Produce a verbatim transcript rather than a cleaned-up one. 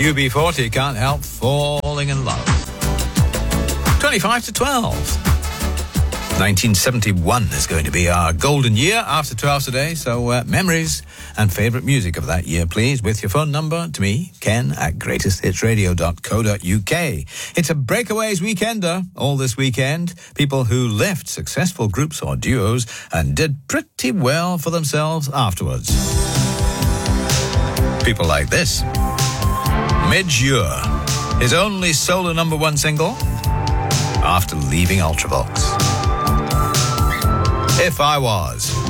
U B forty, Can't Help Falling in Love. twenty-five to twelve. nineteen seventy-one is going to be our golden year after twelve today. So uh, memories and favourite music of that year, please, with your phone number to me, Ken at greatest hits radio dot co dot uk. It's a Breakaways weekender all this weekend. People who left successful groups or duos and did pretty well for themselves afterwards. People like this. Midge Ure, his only solo number one single after leaving Ultravox. If I Was.